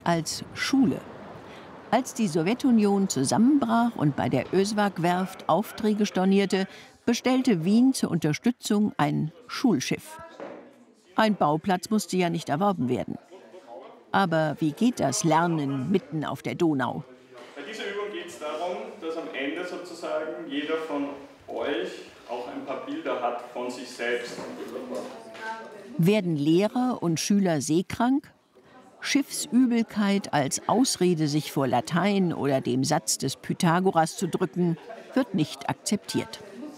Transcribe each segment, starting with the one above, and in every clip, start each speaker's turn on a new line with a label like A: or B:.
A: als Schule. Als die Sowjetunion zusammenbrach und bei der Özvag-Werft Aufträge stornierte, bestellte Wien zur Unterstützung ein Schulschiff. Ein Bauplatz musste ja nicht erworben werden. Aber wie geht das Lernen mitten auf der Donau?
B: Bei dieser Übung geht es darum, dass am Ende sozusagen jeder von euch auch ein paar Bilder hat von sich selbst.
A: Werden Lehrer und Schüler seekrank? Schiffsübelkeit als Ausrede, sich vor Latein oder dem Satz des Pythagoras zu drücken, wird nicht akzeptiert.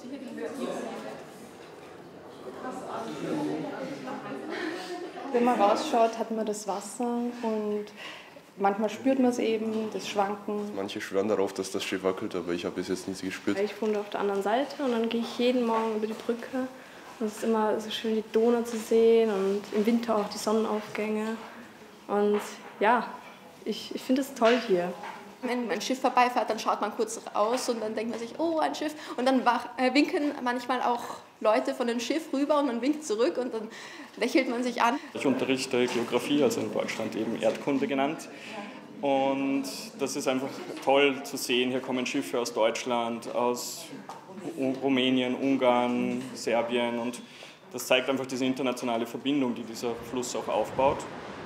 C: Wenn man rausschaut, hat man das Wasser und manchmal spürt man es eben, das Schwanken.
D: Manche schwören darauf, dass das Schiff wackelt, aber ich habe bis jetzt nichts gespürt.
C: Ich wohne auf der anderen Seite und dann gehe ich jeden Morgen über die Brücke. Und es ist immer so schön, die Donau zu sehen und im Winter auch die Sonnenaufgänge. Und ja, ich finde es toll hier.
E: Wenn ein Schiff vorbeifährt, dann schaut man kurz raus und dann denkt man sich, oh, ein Schiff. Und dann winken manchmal auch Leute von dem Schiff rüber und man winkt zurück und dann lächelt man sich an.
B: Ich unterrichte Geografie, also in Deutschland eben Erdkunde genannt. Und das ist einfach toll zu sehen. Hier kommen Schiffe aus Deutschland, aus Rumänien, Ungarn, Serbien. Und das zeigt einfach diese internationale Verbindung, die dieser Fluss auch aufbaut.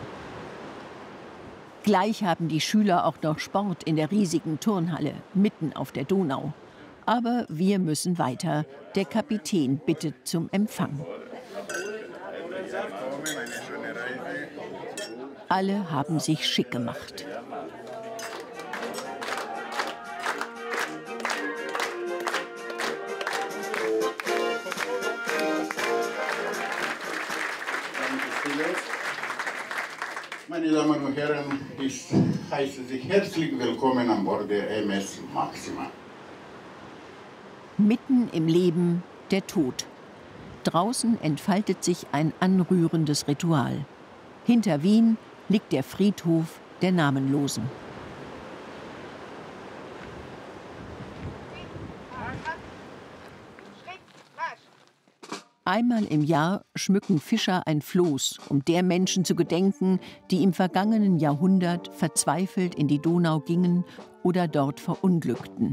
A: Gleich haben die Schüler auch noch Sport in der riesigen Turnhalle, mitten auf der Donau. Aber wir müssen weiter. Der Kapitän bittet zum Empfang. Alle haben sich schick gemacht.
F: Meine Damen und Herren, ich heiße Sie herzlich willkommen an Bord der MS Maxima.
A: Mitten im Leben der Tod. Draußen entfaltet sich ein anrührendes Ritual. Hinter Wien liegt der Friedhof der Namenlosen. Einmal im Jahr schmücken Fischer ein Floß, um der Menschen zu gedenken, die im vergangenen Jahrhundert verzweifelt in die Donau gingen oder dort verunglückten.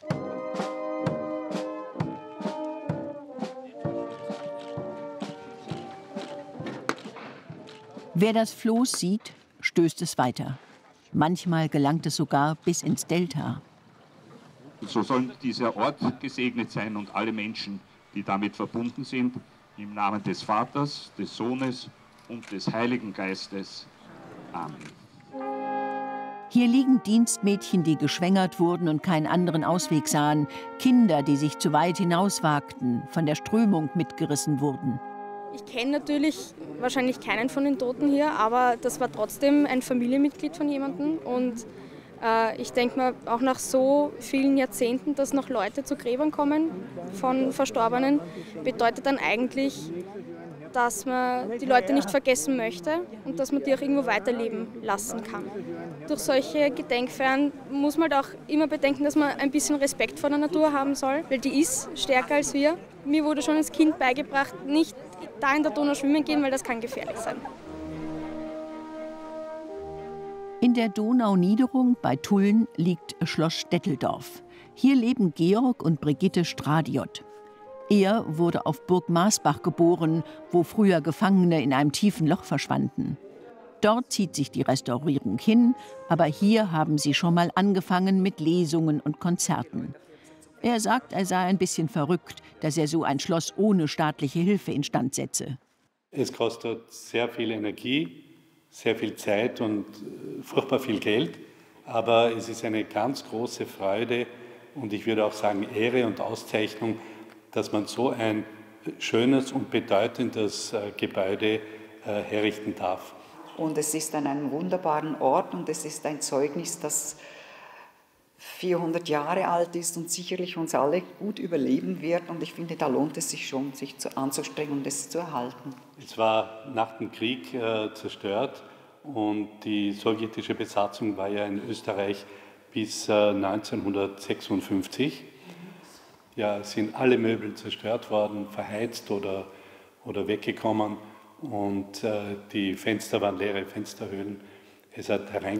A: Wer das Floß sieht, stößt es weiter. Manchmal gelangt es sogar bis ins Delta.
G: So soll dieser Ort gesegnet sein und alle Menschen, die damit verbunden sind, im Namen des Vaters, des Sohnes und des Heiligen Geistes. Amen.
A: Hier liegen Dienstmädchen, die geschwängert wurden und keinen anderen Ausweg sahen, Kinder, die sich zu weit hinauswagten, von der Strömung mitgerissen wurden.
C: Ich kenne natürlich wahrscheinlich keinen von den Toten hier, aber das war trotzdem ein Familienmitglied von jemandem. Und ich denke mir, auch nach so vielen Jahrzehnten, dass noch Leute zu Gräbern kommen von Verstorbenen, bedeutet dann eigentlich, dass man die Leute nicht vergessen möchte und dass man die auch irgendwo weiterleben lassen kann. Durch solche Gedenkfeiern muss man halt auch immer bedenken, dass man ein bisschen Respekt vor der Natur haben soll, weil die ist stärker als wir. Mir wurde schon als Kind beigebracht, nicht da in der Donau schwimmen gehen, weil das kann gefährlich sein.
A: In der Donau-Niederung bei Tulln liegt Schloss Stetteldorf. Hier leben Georg und Brigitte Stradiot. Er wurde auf Burg Maßbach geboren, wo früher Gefangene in einem tiefen Loch verschwanden. Dort zieht sich die Restaurierung hin, aber hier haben sie schon mal angefangen mit Lesungen und Konzerten. Er sagt, er sei ein bisschen verrückt, dass er so ein Schloss ohne staatliche Hilfe instand setze.
H: Es kostet sehr viel Energie, sehr viel Zeit und furchtbar viel Geld, aber es ist eine ganz große Freude und ich würde auch sagen Ehre und Auszeichnung, dass man so ein schönes und bedeutendes Gebäude herrichten darf.
I: Und es ist an einem wunderbaren Ort und es ist ein Zeugnis, das 400 Jahre alt ist und sicherlich uns alle gut überleben wird. Und ich finde, da lohnt es sich schon, sich anzustrengen und es zu erhalten.
H: Es war nach dem Krieg zerstört und die sowjetische Besatzung war ja in Österreich bis 1956. Ja, sind alle Möbel zerstört worden, verheizt oder weggekommen und die Fenster waren leere Fensterhöhlen. Es hat